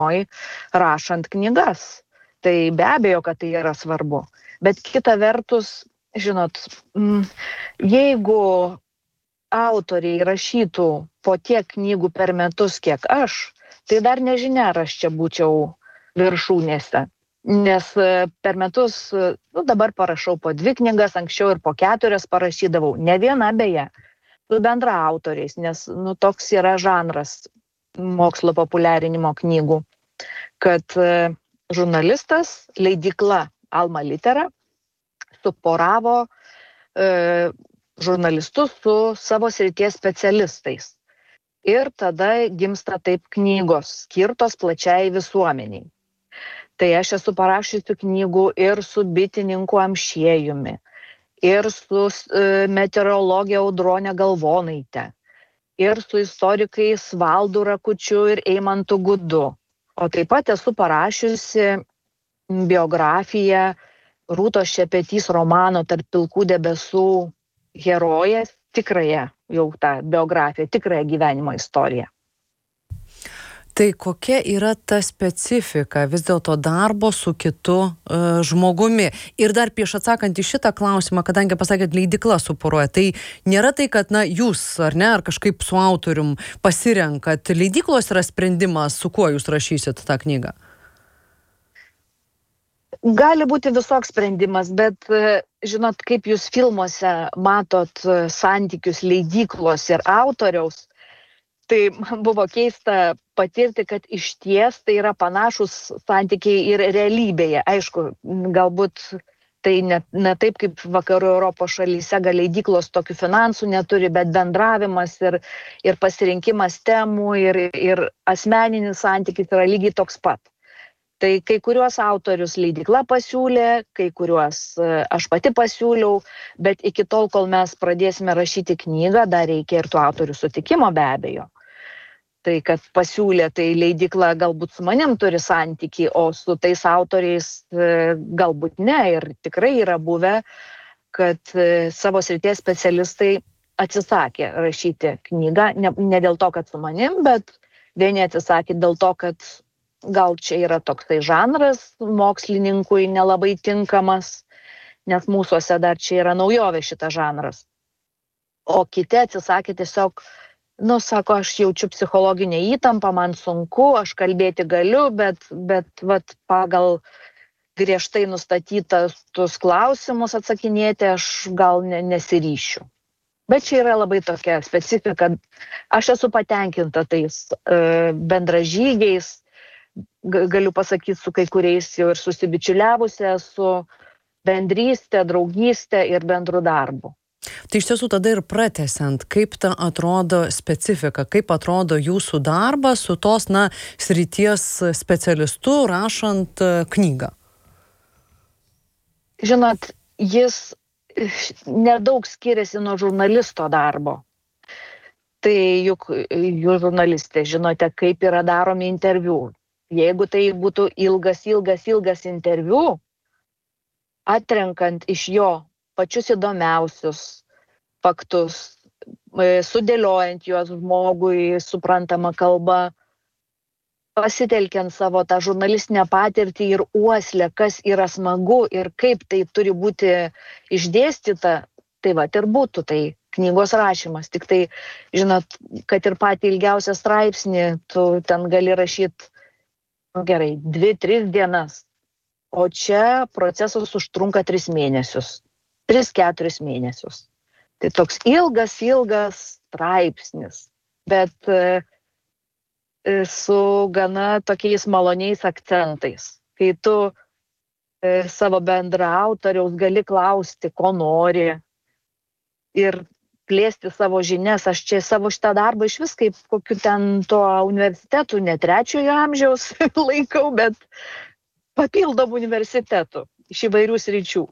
rašant knygas. Tai be abejo, kad tai yra svarbu. Bet kita vertus, žinot, jeigu autoriai rašytų po tiek knygų per metus, kiek aš, tai dar nežinia, ar aš čia būčiau viršūnėse. Nes per metus, dabar parašau po 2 knygas, anksčiau ir po 4 parašydavau, ne viena beje, su bendra autoriais, nes toks yra žanras mokslo populiarinimo knygų, kad žurnalistas, leidykla Alma Litera suporavo žurnalistus su savo srities specialistais. Ir tada gimsta taip knygos, skirtos plačiai visuomeniai. Tai aš esu parašiusi knygų ir su bitininku Amšiejumi, ir su meteorologė Audronė Galvonaite, ir su istorikais Valdu Rakučiu ir Eimantu Gudu. O taip pat esu parašiusi biografiją Rūtos Šepetys romano Tarp pilkų debesų herojės, tikrąją jau tą biografiją, tikrąją gyvenimo istoriją. Tai kokia yra ta specifika vis dėlto darbo su kitu žmogumi? Ir dar prieš atsakant į šitą klausimą, kadangi pasakėt, leidykla suporuoja, tai nėra tai, kad jūs ar ne, ar kažkaip su autorium pasirenkat, leidyklos yra sprendimas, su kuo jūs rašysit tą knygą? Gali būti visoks sprendimas, bet žinot, kaip jūs filmuose matot santykius leidyklos ir autoriaus, tai man buvo keista patirti, kad iš ties tai yra panašus santykiai ir realybėje. Aišku, galbūt tai ne taip kaip vakarų Europos šalyse, gal leidyklos tokių finansų neturi, bet bendravimas ir pasirinkimas temų ir asmeninis santykis yra lygiai toks pat. Tai kai kuriuos autorius leidykla pasiūlė, kai kuriuos aš pati pasiūliau, bet iki tol, kol mes pradėsime rašyti knygą, dar reikia ir tų autorių sutikimo be abejo. Tai, kad pasiūlė, tai leidykla galbūt su manim turi santykį, o su tais autoriais galbūt ne. Ir tikrai yra buvę, kad savo srities specialistai atsisakė rašyti knygą, ne dėl to, kad su manim, bet vieni atsisakė dėl to, kad gal čia yra toksai žanras mokslininkui nelabai tinkamas, nes mūsuose dar čia yra naujovė šitas žanras. O kiti atsisakė tiesiog, sako, aš jaučiu psichologinę įtampą, man sunku, aš kalbėti galiu, bet pagal griežtai nustatytas tuos klausimus atsakinėti aš gal nesiryšiu. Bet čia yra labai tokia specifika. Aš esu patenkinta tais bendražygiais, galiu pasakyti, su kai kuriais jau ir susibičiuliavusi esu, bendrystė, draugystė ir bendrų darbų. Tai iš tiesų tada ir pratęsiant, kaip ta atrodo specifika, kaip atrodo jūsų darbas su tos, srities specialistu rašant knygą? Žinot, jis nedaug skiriasi nuo žurnalisto darbo. Tai juk jūs žurnalistė žinote, kaip yra daromi interviu. Jeigu tai būtų ilgas interviu, atrenkant iš jo pačius įdomiausius faktus, sudėliojant juos žmogui suprantama kalba, pasitelkiant savo tą žurnalistinę patirtį ir uoslę, kas yra smagu ir kaip tai turi būti išdėstyta, tai ir būtų tai knygos rašymas. Tik tai, žinot, kad ir patį ilgiausią straipsnį, tu ten gali rašyti, gerai, 2-3 dienas. O čia procesas užtrunka 3 mėnesius. 3-4 mėnesius. Tai toks ilgas straipsnis, bet su gana tokiais maloniais akcentais. Kai tu savo bendra autoriaus gali klausti, ko nori ir plėsti savo žinias. Aš čia savo šitą darbą iš vis kaip kokiu ten to universitetų, ne 3-ojo amžiaus laikau, bet papildomų universitetų iš įvairių sričių.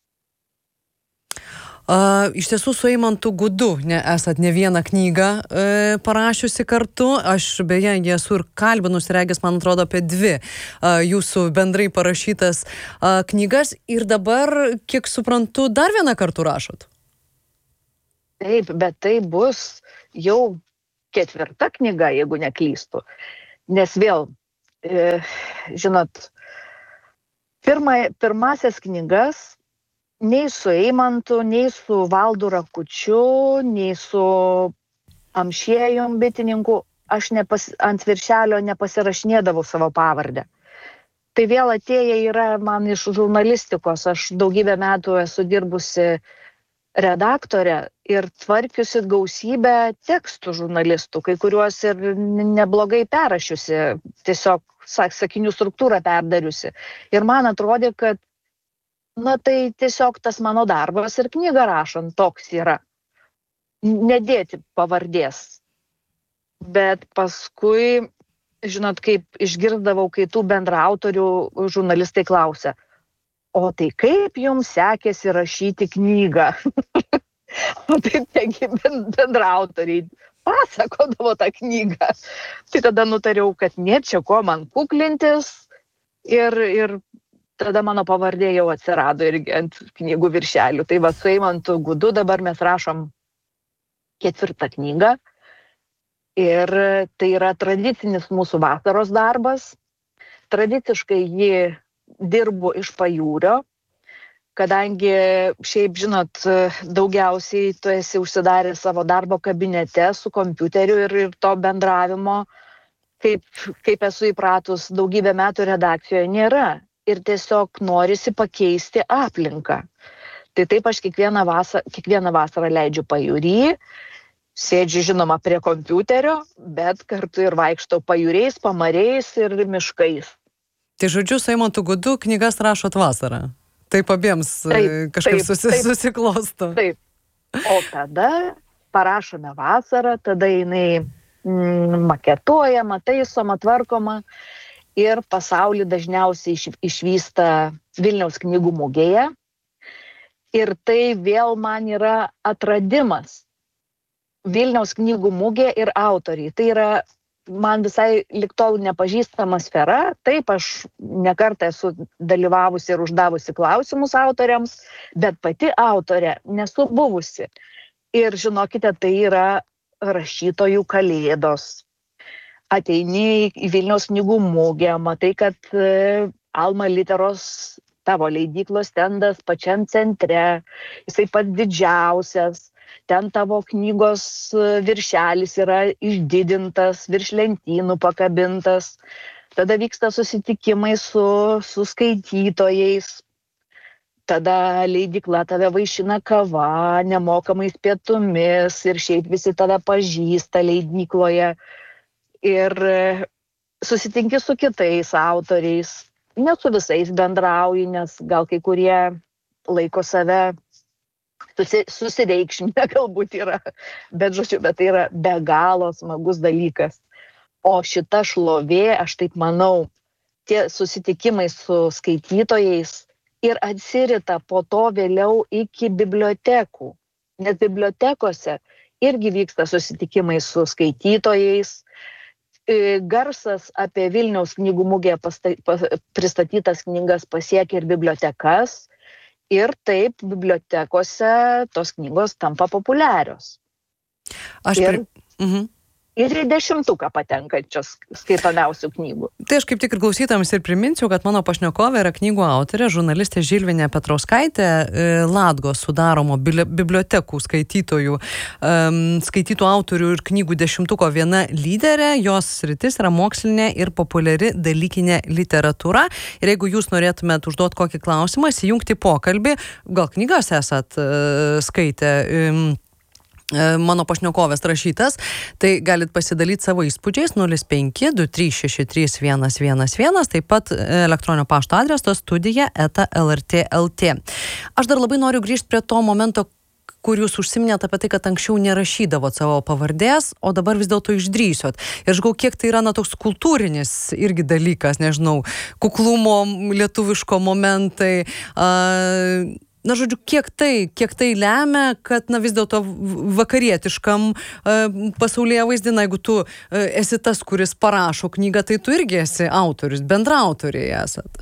Iš tiesų su Eimantu Gudu esat ne vieną knygą parašiusi kartu. Aš beje esu ir kalbinus, regis, man atrodo, apie 2 jūsų bendrai parašytas knygas. Ir dabar, kiek suprantu, dar vieną kartu rašot. Taip, bet tai bus jau 4. knyga, jeigu neklystu. Nes vėl žinot, pirmasias knygas nei su Eimantu, nei su Valdu Rakučiu, nei su Amšiejum bitininku aš ant viršelio nepasirašinėdavau savo pavardę. Tai vėl atėję yra man iš žurnalistikos. Aš daugybę metų esu dirbusi redaktorė ir tvarkiusi gausybę tekstų žurnalistų, kai kuriuos ir neblogai perrašiusi, tiesiog sakinių struktūrą perdariusi. Ir man atrodė, kad tai tiesiog tas mano darbas ir knygą rašant toks yra. Nedėti pavardės. Bet paskui, žinot, kaip išgirdavau, kai tų bendraautorių žurnalistai klausia, o tai kaip jums sekėsi rašyti knygą? O tai taigi bendraautoriai pasakodavo tą knygą. Tai tada nutariau, kad čia ko man kuklintis ir tada mano pavardė jau atsirado irgi ant knygų viršelių. Tai va, su Eimantu Gudu dabar mes rašom 4. knygą. Ir tai yra tradicinis mūsų vasaros darbas. Tradiciškai jį dirbu iš pajūrio, kadangi šiaip, žinot, daugiausiai tu esi užsidaręs savo darbo kabinete su kompiuteriu ir to bendravimo, kaip esu įpratus daugybę metų redakcijoje, nėra. Ir tiesiog norisi pakeisti aplinką. Tai taip aš kiekvieną vasarą leidžiu pajūry, sėdžiu, žinoma, prie kompiuterio, bet kartu ir vaikštau pajūriais, pamariais ir miškais. Tai žodžiu, su Eimantu Gudu knygas rašot vasarą. Taip abiems kažkaip susiklosto. Taip. O tada parašome vasarą, tada jinai maketuojama, taisoma, tvarkoma ir pasaulį dažniausiai išvysta Vilniaus knygų mugėje. Ir tai vėl man yra atradimas. Vilniaus knygų mugė ir autoriai. Tai yra man visai lig tol nepažįstama sfera. Taip, aš nekartą esu dalyvavusi ir uždavusi klausimus autoriams, bet pati autorė nesu buvusi. Ir žinokite, tai yra rašytojų kalėdos. Ateini į Vilniaus knygų mugę, matai, kad Alma Literos, tavo leidyklos stendas pačiam centre, jisai pats didžiausias. Ten tavo knygos viršelis yra išdidintas, virš lentynų pakabintas. Tada vyksta susitikimai su skaitytojais. Tada leidykla tave vaišina kava, nemokamais pietumis ir šiaip visi tave pažįsta leidykloje. Ir susitinki su kitais autoriais. Ne su visais bendrauji, nes gal kai kurie laiko save susireikšminę galbūt yra, bet tai yra be galo smagus dalykas. O šita šlovė, aš taip manau, tie susitikimai su skaitytojais ir atsirita po to vėliau iki bibliotekų. Nes bibliotekose irgi vyksta susitikimai su skaitytojais. Garsas apie Vilniaus knygų mugėje pristatytas knygas pasiekia ir bibliotekas. Ir taip bibliotekose tos knygos tampa populiarios. Ir į 10-tuką patenkančios skaitomiausių knygų. Tai aš kaip tik ir klausytojams ir priminsiu, kad mano pašnekovė yra knygų autorė, žurnalistė Žilvinė Petrauskaitė, Latgos sudaromo bibliotekų skaitytų autorių ir knygų 10-tuko viena lyderė. Jos sritis yra mokslinė ir populiari dalykinė literatūra. Ir jeigu jūs norėtumėt užduoti kokį klausimą, įjungti pokalbį, gal knygas esat skaitę mano pašnekovės rašytas, tai galit pasidalyti savo įspūdžiais 0523631111, taip pat elektroninio pašto adresas studija@lrt.lt. Aš dar labai noriu grįžti prie to momento, kur jūs užsiminėt apie tai, kad anksčiau nerašydavot savo pavardės, o dabar vis dėlto išdrįsot. Ir aš galvoju, kiek tai yra toks kultūrinis irgi dalykas, nežinau, kuklumo, lietuviško momentai. Na, žodžiu, kiek tai lemia, kad vis dėlto vakarietiškam pasaulyje vaizdina, jeigu tu esi tas, kuris parašo knygą, tai tu irgi esi autorius, bendraautoriai esat.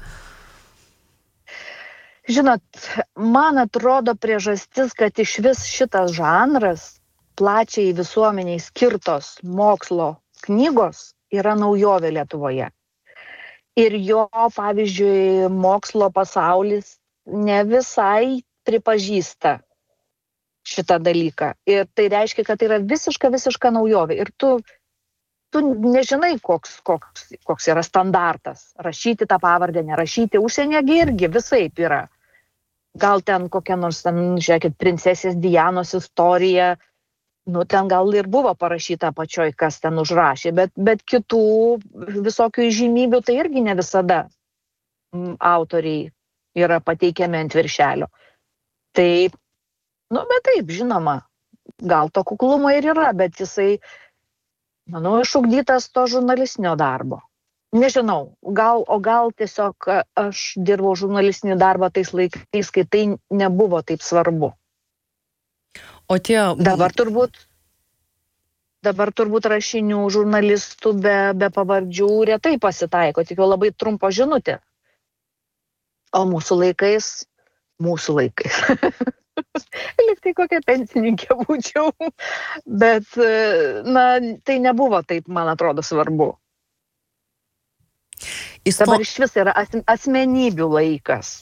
Žinot, man atrodo priežastis, kad iš vis šitas žanras, plačiai visuomeniai skirtos mokslo knygos, yra naujovė Lietuvoje. Ir jo, pavyzdžiui, mokslo pasaulis ne visai pripažįsta šitą dalyką. Ir tai reiškia, kad tai yra visiška naujovė. Ir tu nežinai, koks yra standartas. Rašyti tą pavardę, nerašyti. Užsienyje irgi visaip yra. Gal ten kokia nors, žiūrėkit, princesės Dianos istorija, ten gal ir buvo parašyta pačioj, kas ten užrašė, bet kitų visokių įžymybių tai irgi ne visada autoriai yra pateikiami ant viršelio. Tai, bet taip, žinoma, gal to kuklumo ir yra, bet jisai, manau, išugdytas to žurnalistinio darbo. Nežinau, gal tiesiog aš dirbau žurnalistinį darbą tais laikais, kai tai nebuvo taip svarbu. Dabar turbūt rašinių žurnalistų be pavardžių retai pasitaiko, tik jau labai trumpo žinutė. O mūsų laikais, lyg tai kokia pensininkė būčiau, bet, tai nebuvo taip, man atrodo, svarbu. Dabar iš vis yra asmenybių laikas.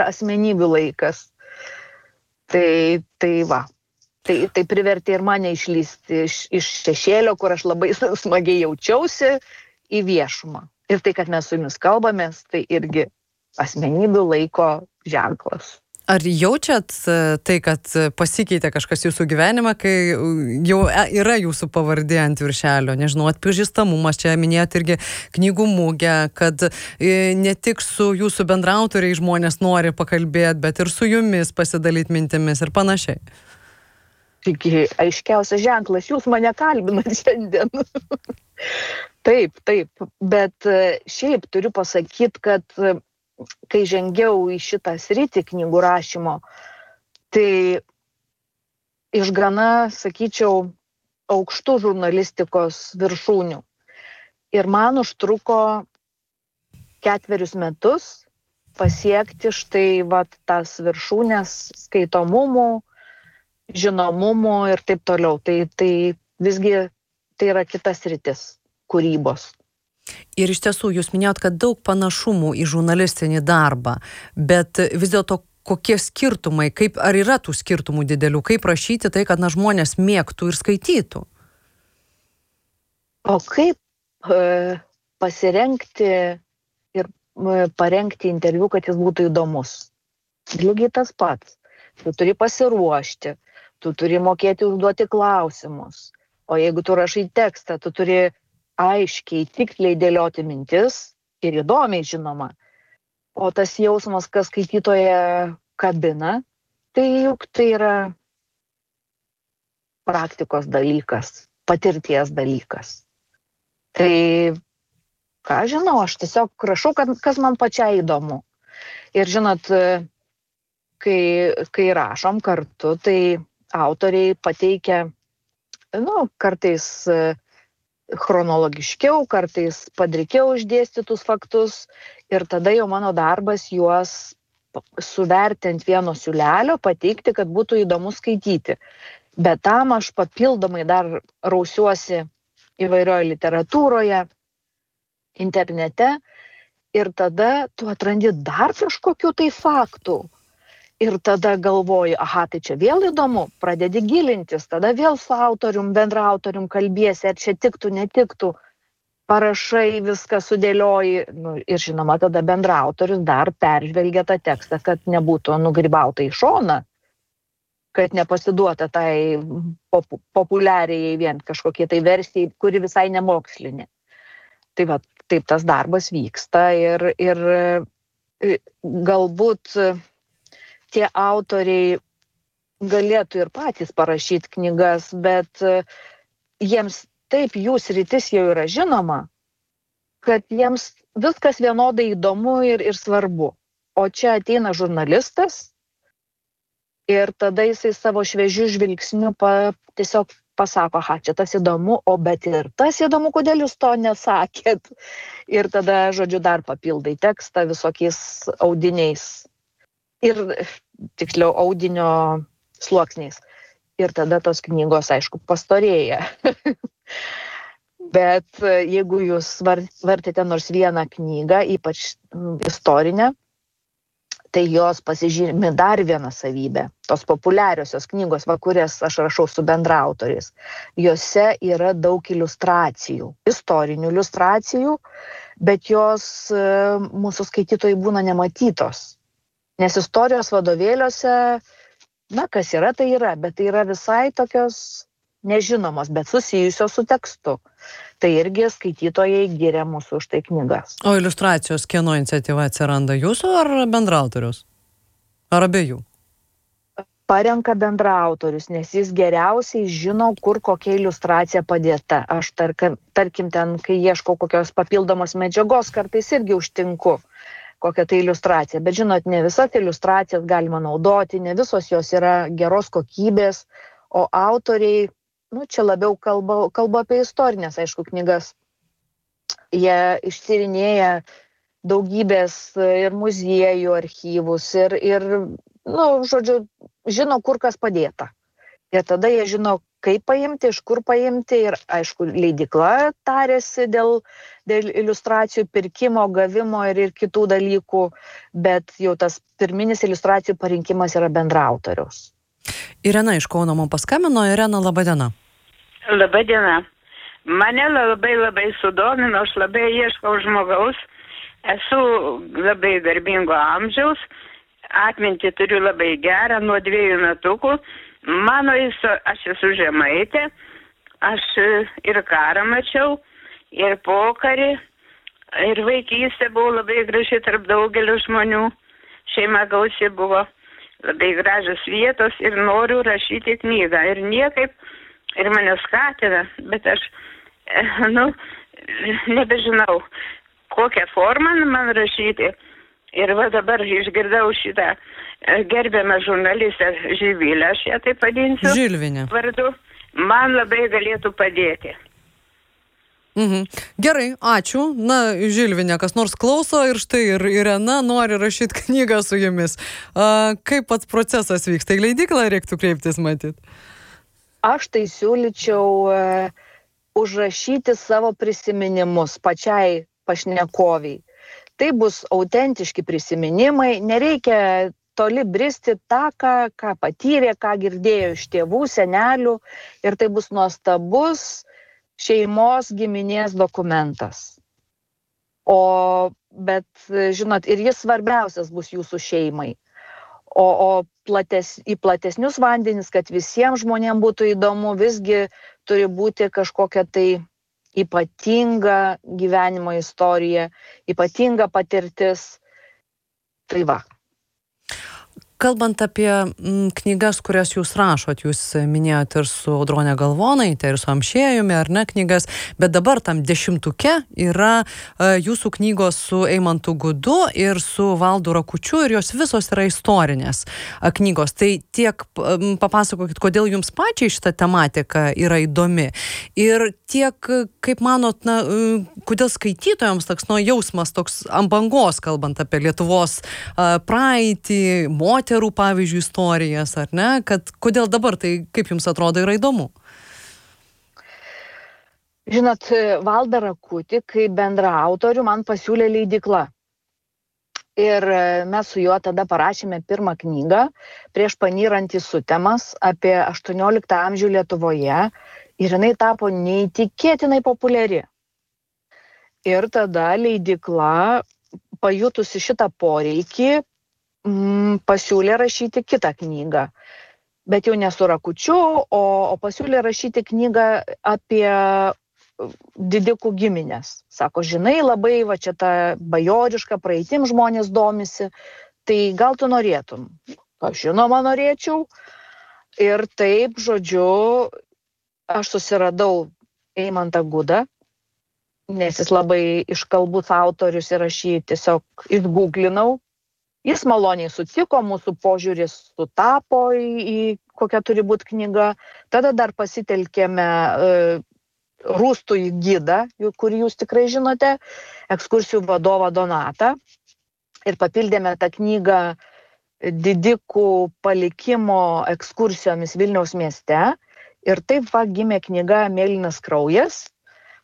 Tai va. Tai privertė ir mane išlysti iš šešėlio, kur aš labai smagiai jaučiausi, į viešumą. Ir tai, kad mes su jumis kalbamės, tai irgi asmenybių laiko ženklas. Ar jaučiat tai, kad pasikeitė kažkas jūsų gyvenime, kai jau yra jūsų pavardė ant viršelio? Nežinau, atpažįstamumas, čia minėjot irgi knygų mugę, kad ne tik su jūsų bendraautoriai žmonės nori pakalbėti, bet ir su jumis pasidalyti mintimis ir panašiai. Taigi, aiškiausias ženklas, jūs mane kalbinat šiandien. Taip, bet šiaip turiu pasakyti, kad kai žengiau į šitą sritį knygų rašymo, tai iš gana, sakyčiau, aukštų žurnalistikos viršūnių. Ir man užtruko 4 metus pasiekti štai tas viršūnės skaitomumų, žinomumo ir taip toliau. Tai visgi tai yra kitas sritis kūrybos. Ir iš tiesų, jūs minėjot, kad daug panašumų į žurnalistinį darbą, bet vis dėlto kokie skirtumai, ar yra tų skirtumų didelių, kaip rašyti tai, kad žmonės mėgtų ir skaitytų? O kaip pasirengti ir parengti interviu, kad jis būtų įdomus? Lygiai tas pats. Tu turi pasiruošti, tu turi mokėti užduoti klausimus. O jeigu tu rašai tekstą, tu turi aiškiai, tiksliai dėlioti mintis ir įdomiai, žinoma. O tas jausmas, kas skaitytoje kabina, tai juk tai yra praktikos dalykas, patirties dalykas. Tai, ką žinau, aš tiesiog rašau, kas man pačiai įdomu. Ir žinot, kai rašom kartu, tai autoriai pateikia, kartais chronologiškiau, kartais padrikiau išdėstytus faktus ir tada jau mano darbas juos suvertinti vieno siūlelio, pateikti, kad būtų įdomu skaityti. Bet tam aš papildomai dar rausiuosi įvairioje literatūroje, internete ir tada tu atrandi dar kažkokių tai faktų. Ir tada galvoju, tai čia vėl įdomu, pradedi gilintis, tada vėl su autorium, bendraautorium kalbiesi, ar čia tiktų, netiktų, parašai, viską sudėlioji. Ir žinoma, tada bendraautorius dar peržvelgia tą tekstą, kad nebūtų nugrybauta į šoną, kad nepasiduota tai populiariai vien kažkokie tai versijai, kuri visai nemokslinė. Tai va, taip tas darbas vyksta ir galbūt tie autoriai galėtų ir patys parašyti knygas, bet jiems taip jų sritis jau yra žinoma, kad jiems viskas vienodai įdomu ir svarbu. O čia ateina žurnalistas ir tada jisai savo šviežių žvilgsnių tiesiog pasako, čia tas įdomu, bet ir tas įdomu, kodėl jūs to nesakėt. Ir tada, žodžiu, dar papildai tekstą visokiais audiniais. Ir tiksliau audinio sluoksniais. Ir tada tos knygos, aišku, pastorėja. Bet jeigu jūs vartėte nors vieną knygą, ypač istorinę, tai jos pasižymi dar vieną savybę. Tos populiariosios knygos, kurias aš rašau su bendraautoriais, jose yra daug iliustracijų, istorinių iliustracijų, bet jos mūsų skaitytojai būna nematytos. Nes istorijos vadovėliuose, kas yra, tai yra, bet tai yra visai tokios nežinomos, bet susijusios su tekstu. Tai irgi skaitytojai giria mūsų už tai knygas. O iliustracijos kieno iniciatyva atsiranda, jūsų ar bendraautoriaus? Ar abiejų? Parenka bendraautorius, nes jis geriausiai žino, kur kokia iliustracija padėta. Aš tarkim ten, kai ieškau kokios papildomos medžiagos, kartais irgi užtinku kokią tai iliustraciją. Bet žinot, ne visas iliustracijas galima naudoti, ne visos jos yra geros kokybės, o autoriai, čia labiau kalba apie istorinės, aišku, knygas. Jie ištyrinėja daugybės ir muziejų archyvus ir žodžiu, žino, kur kas padėta. Ir tada jie žino, kaip paimti, iš kur paimti ir, aišku, leidykla tarėsi dėl iliustracijų pirkimo, gavimo ir kitų dalykų, bet jau tas pirminis iliustracijų parinkimas yra bendraautoriaus. Irena iš Kauno man paskambino. Irena, laba diena. Labą dieną. Mane labai sudomino, aš labai ieškau žmogaus, esu labai garbingo amžiaus, atmintį turiu labai gerą, nuo 2 metukų. Aš esu žemaitė, aš ir karą mačiau, ir pokarį, ir vaikystė buvo labai graži tarp daugelio žmonių, šeima gausi buvo, labai gražios vietos ir noriu rašyti knygą. Ir niekaip, ir mane skatina, bet aš, nebežinau, kokią formą man rašyti. Ir dabar išgirdau šitą gerbiamą žurnalistę Živilę, aš ją taip vadinsiu. Žilvinė. Vardu, man labai galėtų padėti. Gerai, ačiū. Žilvinė, kas nors klauso ir štai ir Irena nori rašyti knygą su jumis. Kaip pats procesas vyksta? Į leidyklą reiktų kreiptis, matyt? Aš tai siūlyčiau užrašyti savo prisiminimus pačiai pašnekoviai. Tai bus autentiški prisiminimai, nereikia toli bristi tą, ką patyrė, ką girdėjo iš tėvų, senelių, ir tai bus nuostabus šeimos giminės dokumentas. Bet, žinot, ir jis svarbiausias bus jūsų šeimai. O į platesnius vandenis, kad visiems žmonėms būtų įdomu, visgi turi būti kažkokia tai ypatinga gyvenimo istorija, ypatinga patirtis. Tai va. Kalbant apie knygas, kurias jūs rašot, jūs minėjot ir su Audronė Galvonaite, ir su Amšiejumi, ar ne, knygas, bet dabar tam 10-uke yra jūsų knygos su Eimantu Gudu ir su Valdu Rakučiu, ir jos visos yra istorinės knygos. Tai tiek papasakokit, kodėl jums pačiai šita tematika yra įdomi. Ir tiek, kaip manot, kodėl skaitytojams toks jausmas toks ant bangos, kalbant apie Lietuvos praeitį, moterų, pavyzdžiui, istorijas, ar ne? Kad kodėl dabar tai, kaip jums atrodo, yra įdomu? Žinot, Valdą Rakutį, kaip bendra autorių, man pasiūlė leidykla. Ir mes su juo tada parašėme pirmą knygą Prieš panyrant į sutemas apie 18 amžių Lietuvoje. Ir jinai tapo neįtikėtinai populiari. Ir tada leidykla, pajutusi šitą poreikį, pasiūlė rašyti kitą knygą. Bet jau ne su Rakučiu, o pasiūlė rašyti knygą apie didikų giminės. Sako, žinai, labai čia ta bajoriška praeitim žmonės domisi, tai gal tu norėtum? Aš žinoma norėčiau. Ir taip, žodžiu, aš susiradau Eimantą Gudą, nes jis labai iškalbus autorius ir aš jį tiesiog išgūglinau. Jis maloniai sutiko, mūsų požiūris sutapo į kokia turi būti knyga. Tada dar pasitelkėme Rūstųjį gidą, kurį jūs tikrai žinote, ekskursijų vadovą Donatą. Ir papildėme tą knygą didikų palikimo ekskursijomis Vilniaus mieste. Ir taip gimė knyga Mėlynas kraujas,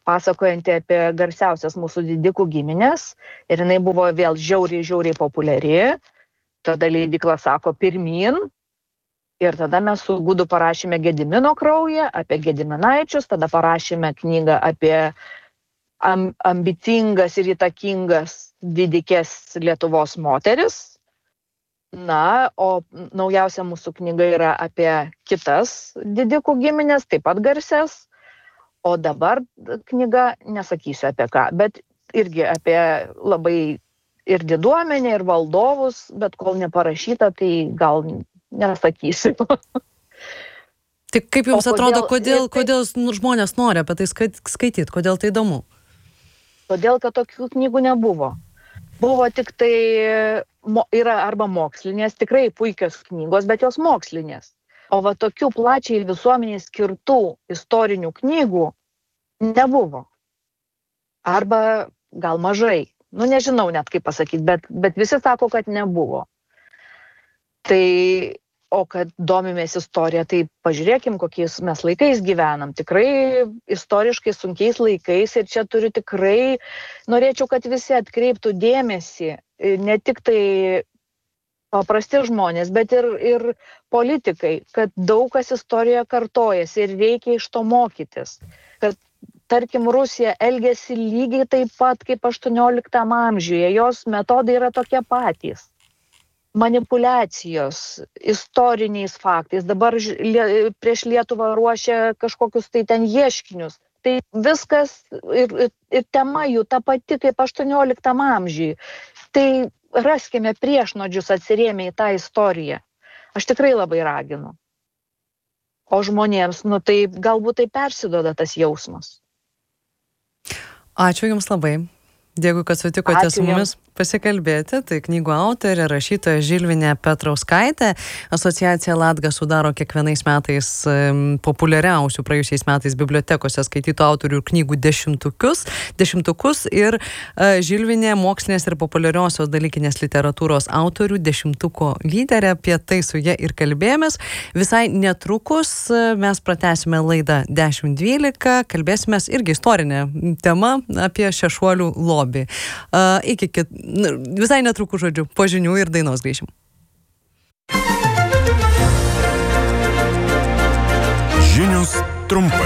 pasakojanti apie garsiausias mūsų didikų giminės ir jinai buvo vėl žiauriai populiari. Tada leidykla sako pirmyn ir tada mes su Gudu parašėme Gedimino kraują, apie Gediminaičius, tada parašėme knygą apie ambicingas ir įtakingas didikės Lietuvos moteris. Na, o naujausia mūsų knyga yra apie kitas didikų giminės, taip pat garsias. O dabar knyga, nesakysiu apie ką, bet irgi apie labai ir diduomenę, ir valdovus, bet kol neparašyta, tai gal nesakysiu. Tai kaip jums atrodo, kodėl žmonės nori apie tai skaityti, kodėl tai įdomu? Todėl, kad tokių knygų nebuvo. Buvo tik tai, yra arba mokslinės, tikrai puikios knygos, bet jos mokslinės. O va tokių plačiai visuomeniai skirtų istorinių knygų nebuvo. Arba gal mažai. Nu, nežinau net kaip pasakyti, bet visi sako, kad nebuvo. Tai, o kad domimės istoriją, tai pažiūrėkim, kokiais mes laikais gyvenam. Tikrai istoriškai sunkiais laikais ir čia turiu tikrai, norėčiau, kad visi atkreiptų dėmesį, ne tik tai paprasti žmonės, bet ir politikai, kad daug kas istorijoje kartojasi ir reikia iš to mokytis. Kad, tarkim, Rusija elgėsi lygiai taip pat kaip 18 amžiuje, jos metodai yra tokie patys. Manipulacijos istoriniais faktais, dabar prieš Lietuvą ruošia kažkokius tai ten ieškinius. Tai viskas ir tema jų ta pati kaip 18 amžiuje. Tai raskime priešnodžius atsirėmę į tą istoriją. Aš tikrai labai raginu. O žmonėms, tai galbūt tai persiduoda tas jausmas. Ačiū Jums labai. Dėkui, kad sutikote su mumis pasikalbėti. Tai knygų autorė, rašytoja Žilvinė Petrauskaitė. Asociacija Latga sudaro kiekvienais metais populiariausių praėjusiais metais bibliotekose skaitytų autorių ir knygų dešimtukus ir Žilvinė mokslinės ir populiariosios dalykinės literatūros autorių dešimtuko lyderė. Apie tai su ja ir kalbėjomės. Visai netrukus mes pratęsime laidą 10-12. Kalbėsimės irgi istorinę temą apie Šešuolių lobį. Visai netrukus, žodžiu, po žinių ir dainos grįšim. Žinios trumpai.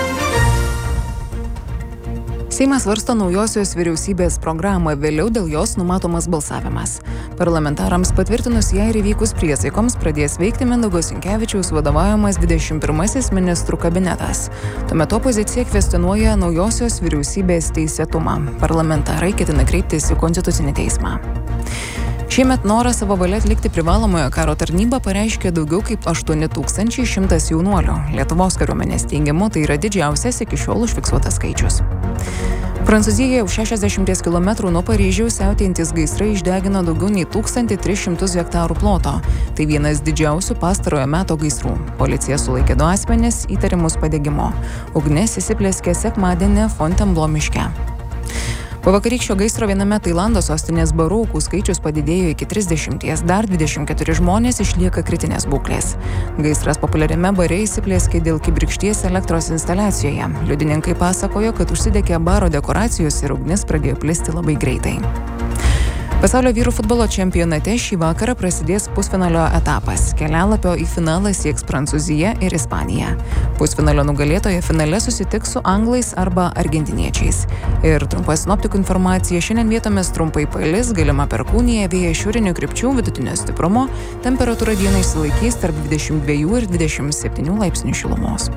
Seimas svarsto naujosios vyriausybės programą, vėliau dėl jos numatomas balsavimas. Parlamentarams patvirtinus ją ir įvykus priesaikoms pradės veikti Mindaugo Sinkevičiaus vadovaujamas 21 ministrų kabinetas. Tuomet opozicija kvestionuoja naujosios vyriausybės teisėtumą. Parlamentarai ketina kreiptis į Konstitucinį teismą. Šiemet norą savo valia atlikti privalomojo karo tarnybą pareiškė daugiau kaip 8100 jaunuolių. Lietuvos kariuomenės teigimu tai yra didžiausias iki šiol užfiksuotas skaičius. Prancūzijoje už 60 km nuo Paryžiaus siautėjantys gaisrai išdegino daugiau nei 1300 hektarų ploto. Tai vienas didžiausių pastarojo meto gaisrų. Policija sulaikė 2 asmenis įtarimus padegimo. Ugnis įsiplėskė sekmadienį Fontainebleau miške. Po vakarykščio gaisro viename Tailando sostinės barų aukų skaičius padidėjo iki 30, dar 24 žmonės išlieka kritinės būklės. Gaisras populiariame bare įsiplėskė dėl kibirkšties elektros instaliacijoje. Liudininkai pasakojo, kad užsidegė baro dekoracijos ir ugnis pradėjo plisti labai greitai. Pasaulio vyrų futbolo čempionate šį vakarą prasidės pusfinalio etapas. Kelialapio į finalą sieks Prancūzija ir Ispanija. Pusfinalio nugalėtoja finale susitiks su anglais arba argentiniečiais. Ir trumpa sinoptikų informacija: šiandien vietomis trumpai palis, galima perkūnija, vėjas šiaurinių krypčių, vidutinio stiprumo, temperatūra dieną išsilaikys tarp 22 ir 27 laipsnių šilumos.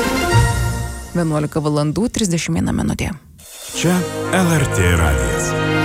11:31 min. Čia LRT radijas.